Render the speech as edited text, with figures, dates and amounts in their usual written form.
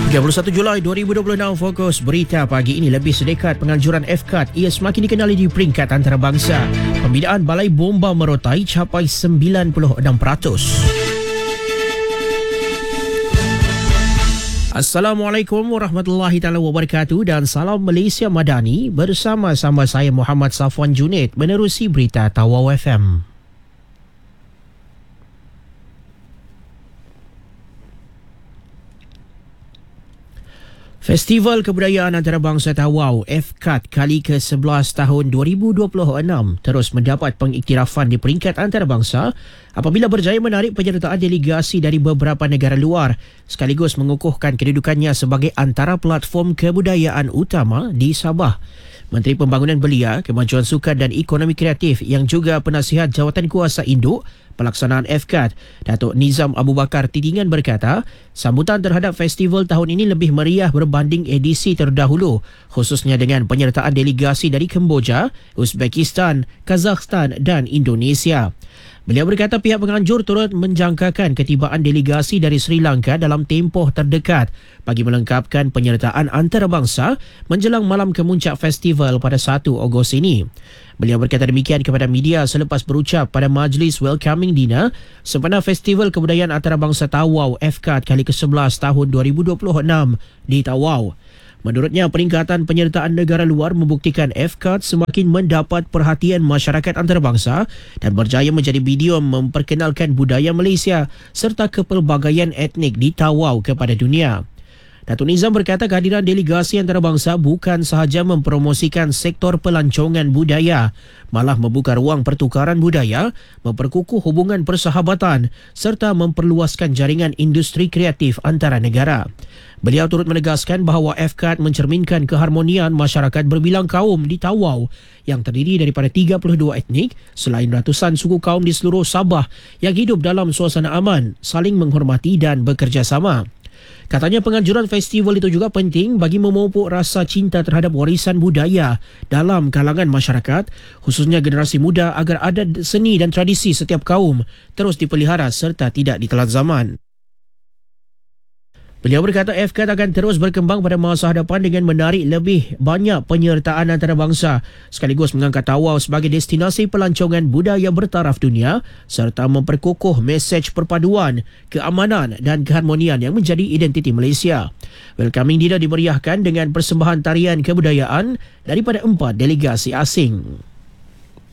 31 Julai 2026, fokus berita pagi ini. Lebih sedekat penganjuran FCAT, ia semakin dikenali di peringkat antarabangsa. Pembinaan Balai Bomba Merotai capai 96%. Assalamualaikum warahmatullahi taala wabarakatuh dan salam Malaysia Madani. Bersama-sama saya Muhammad Safwan Junaid menerusi berita Tawau FM. Festival Kebudayaan Antarabangsa Tawau FCAT kali ke-11 tahun 2026 terus mendapat pengiktirafan di peringkat antarabangsa apabila berjaya menarik penyertaan delegasi dari beberapa negara luar sekaligus mengukuhkan kedudukannya sebagai antara platform kebudayaan utama di Sabah. Menteri Pembangunan Belia, Kemajuan Sukan dan Ekonomi Kreatif yang juga penasihat Jawatan Kuasa Induk pelaksanaan FCAT, Datuk Nizam Abu Bakar Titingan berkata, sambutan terhadap festival tahun ini lebih meriah berbanding edisi terdahulu, khususnya dengan penyertaan delegasi dari Kemboja, Uzbekistan, Kazakhstan dan Indonesia. Beliau berkata pihak penganjur turut menjangkakan ketibaan delegasi dari Sri Lanka dalam tempoh terdekat bagi melengkapkan penyertaan antarabangsa menjelang malam kemuncak festival pada 1 Ogos ini. Beliau berkata demikian kepada media selepas berucap pada majlis welcoming dinner sempena Festival Kebudayaan Antarabangsa Tawau FCAT kali ke-11 tahun 2026 di Tawau. Menurutnya, peningkatan penyertaan negara luar membuktikan FCAT semakin mendapat perhatian masyarakat antarabangsa dan berjaya menjadi medium memperkenalkan budaya Malaysia serta kepelbagaian etnik di Tawau kepada dunia. Datuk Nizam berkata kehadiran delegasi antarabangsa bukan sahaja mempromosikan sektor pelancongan budaya, malah membuka ruang pertukaran budaya, memperkukuh hubungan persahabatan serta memperluaskan jaringan industri kreatif antara negara. Beliau turut menegaskan bahawa FCAT mencerminkan keharmonian masyarakat berbilang kaum di Tawau yang terdiri daripada 32 etnik selain ratusan suku kaum di seluruh Sabah yang hidup dalam suasana aman, saling menghormati dan bekerjasama. Katanya penganjuran festival itu juga penting bagi memupuk rasa cinta terhadap warisan budaya dalam kalangan masyarakat, khususnya generasi muda agar adat seni dan tradisi setiap kaum terus dipelihara serta tidak ditelan zaman. Beliau berkata FCAT akan terus berkembang pada masa hadapan dengan menarik lebih banyak penyertaan antarabangsa sekaligus mengangkat Tawau sebagai destinasi pelancongan budaya bertaraf dunia serta memperkukuh mesej perpaduan, keamanan dan keharmonian yang menjadi identiti Malaysia. Welcoming dinner dimeriahkan dengan persembahan tarian kebudayaan daripada 4 delegasi asing.